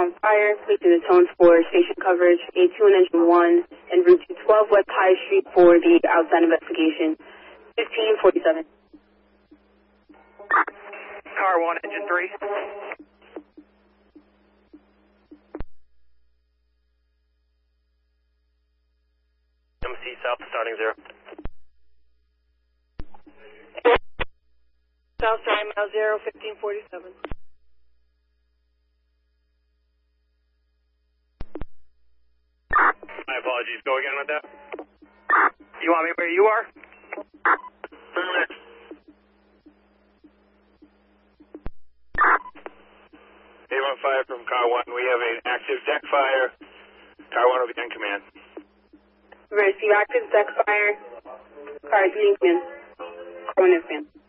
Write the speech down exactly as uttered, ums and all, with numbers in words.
on fire, placing the tones for station coverage, A two and engine one, and Route two twelve West High Street for the outside investigation. fifteen forty-seven. Car one, engine three. M C South, starting zero. South starting mile zero, fifteen forty-seven. My apologies. Go again with that. You want me where you are? A one five from car one. We have an active deck fire. Car one will be in command. Receive active deck fire. Car is in command. Car one is command.